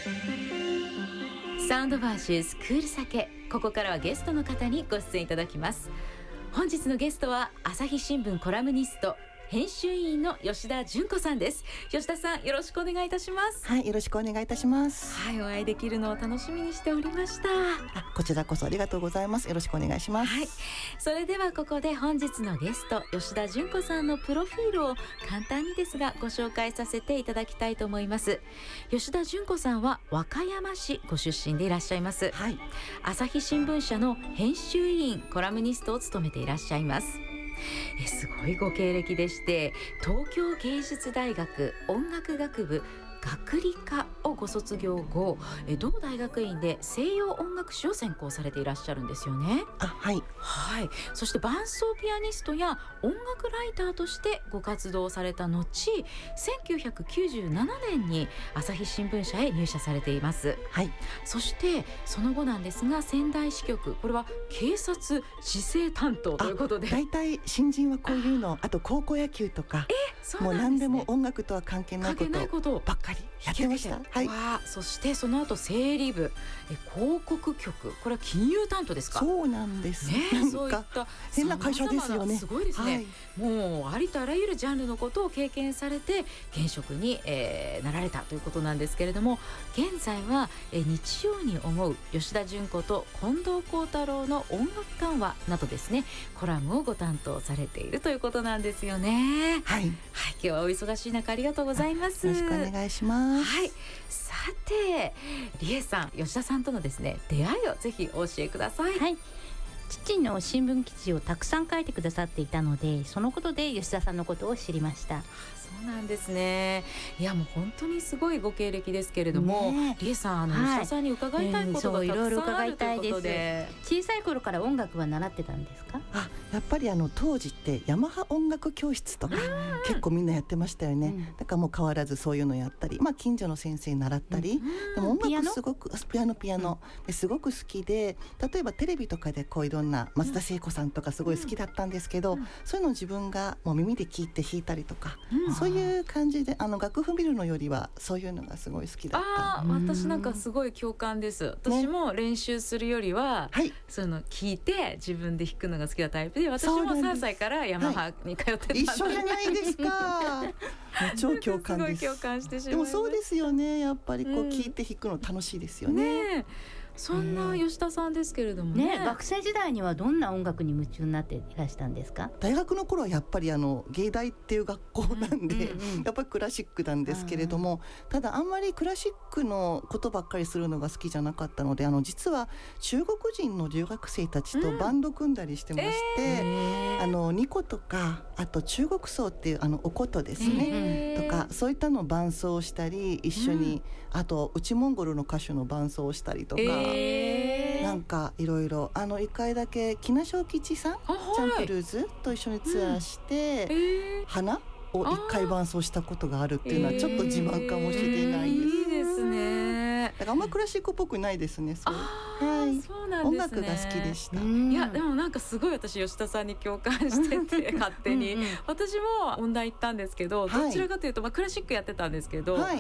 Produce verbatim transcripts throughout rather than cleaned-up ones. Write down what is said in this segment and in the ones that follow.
サウンドバーシューズクール酒、ここからはゲストの方にご出演いただきます。本日のゲストは朝日新聞コラムニスト、編集員の吉田純子さんです。吉田さん、よろしくお願いいたします。 はい、よろしくお願いいたします。 はい、お会いできるのを楽しみにしておりました。 あ、こちらこそありがとうございます。よろしくお願いします。 はい、それではここで本日のゲスト吉田純子さんのプロフィールを簡単にですがご紹介させていただきたいと思います。吉田純子さんは和歌山市ご出身でいらっしゃいます。 はい、 朝日新聞社の編集委員コラムニストを務めていらっしゃいます。えすごいご経歴でして、東京芸術大学音楽学部学理科をご卒業後、え同大学院で西洋音楽史を専攻されていらっしゃるんですよね。 あ、はい、 はい、そして伴奏ピアニストや音楽ライターとしてご活動された後、せんきゅうひゃくきゅうじゅうななねんに朝日新聞社へ入社されています。 はい、 そしてその後なんですが、仙台支局、これは警察市政担当ということで、 大体新人はこういうの、あと高校野球とか、 えそうもうなんですね、 何でも音楽とは関係ないこ関係ないこととばっかりやってました。はい、 わそしてその後整理部、え広告局、これは金融担当ですか。 そうなんですね、 なんそういかった変な会社ですよね。 すごいですね、 はい、 もうありとあらゆるジャンルのことを経験されて現職に、えーなられたということなんですけれども、現在は、えー日曜に思う吉田純子と近藤幸太郎の音楽談話などですね、コラムをご担当されているということなんですよね。 はい、 はい、今日はお忙しい中ありがとうございます。 よろしくお願いします。 はい、さて理恵さん、吉田さんとのですね出会いをぜひお教えください。 はい、父の新聞記事をたくさん書いてくださっていたので、そのことで吉田さんのことを知りました。 そうなんですね。いやもう本当にすごいご経歴ですけれども、 ね、 理恵さん、あの、はい、吉田さんに伺いたいことがたくさんあるということで、 小さい頃から音楽は習ってたんですか？ あ、やっぱりあの当時ってヤマハ音楽教室とか結構みんなやってましたよね、うん、だからもう変わらずそういうのやったり、まあ、近所の先生に習ったり、うん、でも音楽すごくピアノピアノですごく好きで、例えばテレビとかでこういろんな松田聖子さんとかすごい好きだったんですけど、うん、そういうのを自分がもう耳で聞いて弾いたりとか、うん、そういう感じで、あの楽譜見るのよりはそういうのがすごい好きだった。 あ、私なんかすごい共感です。私も練習するよりは、ね、その聞いて自分で弾くのが好きなタイプで、私もさんさいからヤマハに通ってたんで、 はい、一緒じゃないですか超共感です。 すごい共感してしまいます。 でもそうですよね、やっぱりこう聞いて弾くの楽しいですよね、 うんね、そんな吉田さんですけれども ね, ね学生時代にはどんな音楽に夢中になっていらしたんですか？ 大学の頃はやっぱりあの芸大っていう学校なんで、うんうんうん、やっぱりクラシックなんですけれども、ただあんまりクラシックのことばっかりするのが好きじゃなかったので、あの実は中国人の留学生たちとバンド組んだりしてまして、うんえー、あのニコとか、あと中国奏っていうあのお琴ですね、えー、とかそういったのを伴奏したり一緒に、うん、あと内モンゴルの歌手の伴奏をしたりとか、えー、なんかいろいろ、あのいっかいだけ木梨小吉さん、はい、チャンプルーズと一緒にツアーして、うんえー、花をいっかい伴奏したことがあるっていうのはちょっと自慢かもしれないです、えー、 いいですね。 だからあんまクラシックっぽくないですね。そう、 はい、そうなんですね。 音楽が好きでした。 いやでもなんかすごい私吉田さんに共感してて勝手にうん、うん、私も音大行ったんですけど、どちらかというと、まあ、クラシックやってたんですけど、はい、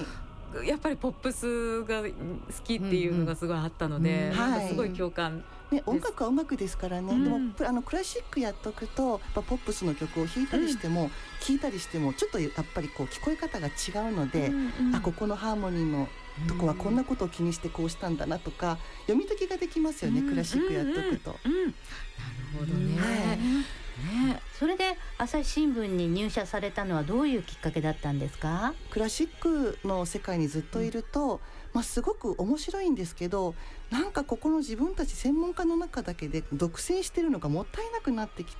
やっぱりポップスが好きっていうのがすごいあったので、うんうん、なんかすごい共感、はいね、音楽は音楽ですからね、うん、でもあのクラシックやっとくとやっぱポップスの曲を弾いたりしても、うん、聴いたりしてもちょっとやっぱりこう聞こえ方が違うので、うんうん、あここのハーモニーのとこはこんなことを気にしてこうしたんだなとか読み解きができますよね、うん、クラシックやっとくと、 うんうんうん、なるほどね、はいね、それで朝日新聞に入社されたのはどういうきっかけだったんですか？ クラシックの世界にずっといると、うんまあ、すごく面白いんですけど、なんかここの自分たち専門家の中だけで独占してるのがもったいなくなってき